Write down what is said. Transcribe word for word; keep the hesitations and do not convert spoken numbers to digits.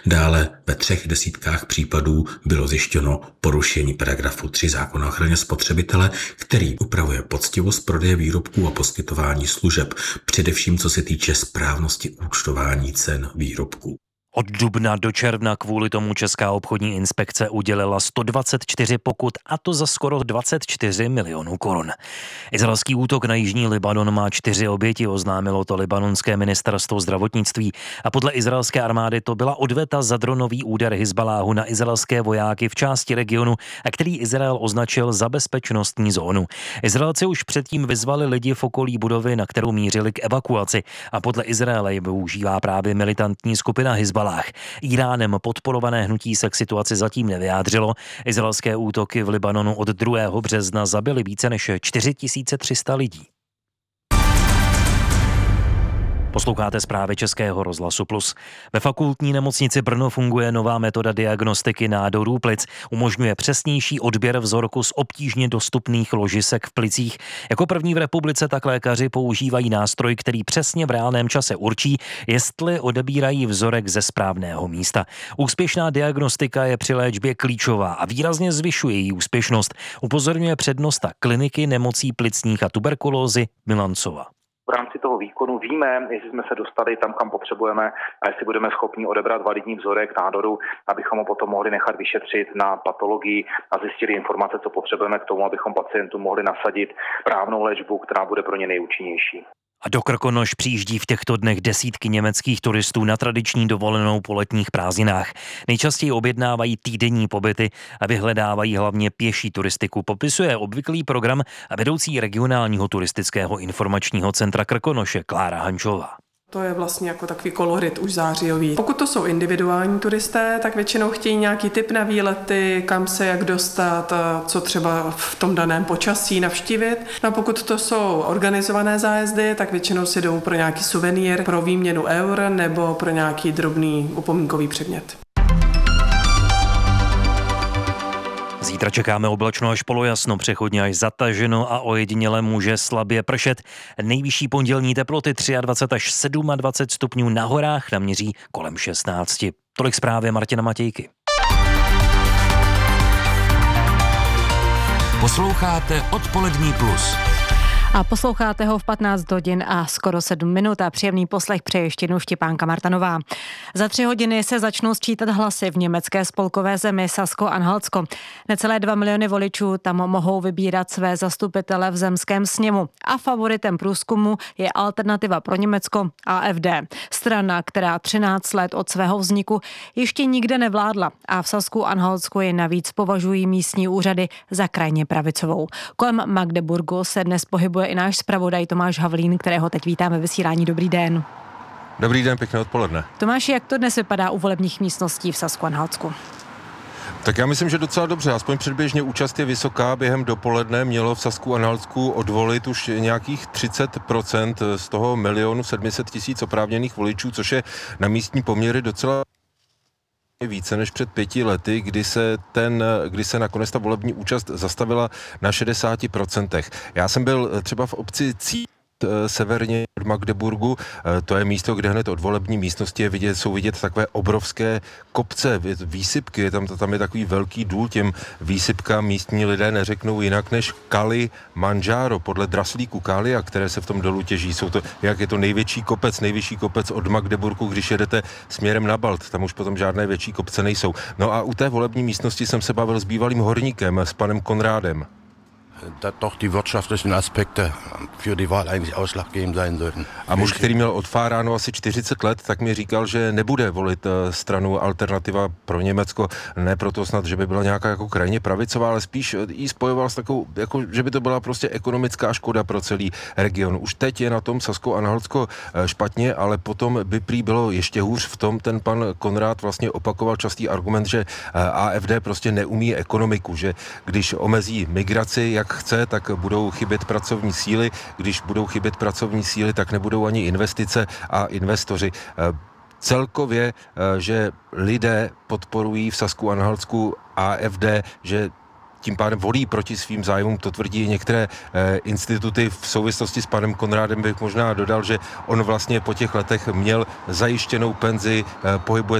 Dále ve třech desítkách případů bylo zjištěno porušení paragrafu tři zákona o ochraně spotřebitele, který upravuje poctivost prodeje výrobků a poskytování služeb, především co se týče správnosti účtování cen výrobků. Od dubna do června kvůli tomu Česká obchodní inspekce udělila sto dvacet čtyři pokut, a to za skoro dvacet čtyři milionů korun. Izraelský útok na jižní Libanon má čtyři oběti, oznámilo to libanonské ministerstvo zdravotnictví. A podle izraelské armády to byla odveta za dronový úder Hizbaláhu na izraelské vojáky v části regionu, a který Izrael označil za bezpečnostní zónu. Izraelci už předtím vyzvali lidi v okolí budovy, na kterou mířili, k evakuaci, a podle Izraele ji využívá právě militantní skupina Hizbaláh. Iránem podporované hnutí se k situaci zatím nevyjádřilo. Izraelské útoky v Libanonu od druhého března zabily více než čtyři tisíce tři sta lidí. Posloucháte zprávy Českého rozhlasu Plus. Ve fakultní nemocnici Brno funguje nová metoda diagnostiky nádorů plic. Umožňuje přesnější odběr vzorku z obtížně dostupných ložisek v plicích. Jako první v republice tak lékaři používají nástroj, který přesně v reálném čase určí, jestli odebírají vzorek ze správného místa. Úspěšná diagnostika je při léčbě klíčová a výrazně zvyšuje její úspěšnost, upozorňuje přednosta kliniky nemocí plicních a tuberkulózy Milancova. V rámci toho výkonu víme, jestli jsme se dostali tam, kam potřebujeme, a jestli budeme schopni odebrat validní vzorek nádoru, abychom ho potom mohli nechat vyšetřit na patologii a zjistili informace, co potřebujeme k tomu, abychom pacientům mohli nasadit správnou léčbu, která bude pro ně nejúčinnější. A do Krkonoš přijíždí v těchto dnech desítky německých turistů na tradiční dovolenou po letních prázdninách. Nejčastěji objednávají týdenní pobyty a vyhledávají hlavně pěší turistiku. Popisuje obvyklý program a vedoucí regionálního turistického informačního centra Krkonoše Klára Hančová. To je vlastně jako takový kolorit už zářijový. Pokud to jsou individuální turisté, tak většinou chtějí nějaký tip na výlety, kam se jak dostat, co třeba v tom daném počasí navštívit. No a pokud to jsou organizované zájezdy, tak většinou si jdou pro nějaký suvenýr, pro výměnu eur nebo pro nějaký drobný upomínkový předmět. Zítra čekáme oblačno až polojasno, přechodně až zataženo a ojediněle může slabě pršet. Nejvyšší pondělní teploty dvacet tři až dvacet sedm stupňů, na horách naměří kolem šestnáct. Tolik zprávy Martina Matějky. Posloucháte Odpolední plus. A posloucháte ho v patnáct hodin a skoro sedm minut a příjemný poslech přeje ještě jednou Štěpánka Martanová. Za tři hodiny se začnou sčítat hlasy v německé spolkové zemi Sasko-Anhaltsko. Necelé dva miliony voličů tam mohou vybírat své zastupitele v zemském sněmu a favoritem průzkumu je Alternativa pro Německo A F D. Strana, která třináct let od svého vzniku ještě nikde nevládla a v Sasku-Anhaltsku je navíc považují místní úřady za krajně pravicovou. Kolem Magdeburgu se dnes pohybuje i náš zpravodaj Tomáš Havlín, kterého teď vítáme ve vysílání. Dobrý den. Dobrý den, pěkné odpoledne. Tomáši, jak to dnes vypadá u volebních místností v Sasku-Anhaltsku? Tak já myslím, že docela dobře, aspoň předběžně účast je vysoká. Během dopoledne mělo v Sasku-Anhaltsku odvolit už nějakých třicet procent z toho milionu sedm set tisíc oprávněných voličů, což je na místní poměry docela více než před pěti lety, kdy se, ten, kdy se nakonec ta volební účast zastavila na šedesáti procentech. Já jsem byl třeba v obci Cí severně od Magdeburgu, to je místo, kde hned od volební místnosti je vidět, jsou vidět takové obrovské kopce, výsypky, je tam, tam je takový velký důl, těm výsypkám místní lidé neřeknou jinak než Kali Manžáro, podle draslíku Kalia, které se v tom dolu těží. Jsou to, jak je to největší kopec, nejvyšší kopec od Magdeburgu, když jedete směrem na Balt, tam už potom žádné větší kopce nejsou. No a u té volební místnosti jsem se bavil s bývalým horníkem, s panem Konrádem. Doch die wirtschaftlichen Aspekte für die Wahl eigentlich ausschlaggebend sein sollten. A muž, který měl odfáráno asi čtyřicet let, tak mi říkal, že nebude volit stranu Alternativa pro Německo. Ne proto snad, že by byla nějaká jako krajně pravicová, ale spíš jí spojoval s takovou, jako, že by to byla prostě ekonomická škoda pro celý region. Už teď je na tom Sasko-Anhaltsko špatně, ale potom by prý bylo ještě hůř. V tom ten pan Konrád vlastně opakoval častý argument, že A F D prostě neumí ekonomiku, že když omezí migraci, jak chce, tak budou chybět pracovní síly. Když budou chybět pracovní síly, tak nebudou ani investice a investoři. Celkově, že lidé podporují v Sasku-Anhaltsku A F D, že tím pádem volí proti svým zájmům, to tvrdí některé e, instituty. V souvislosti s panem Konrádem bych možná dodal, že on vlastně po těch letech měl zajištěnou penzi, e, pohybuje